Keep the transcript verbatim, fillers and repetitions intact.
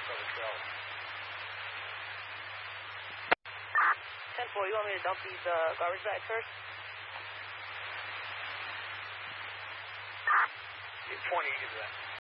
ten four, you want me to dump these uh, garbage bags first? twenty, you can do that.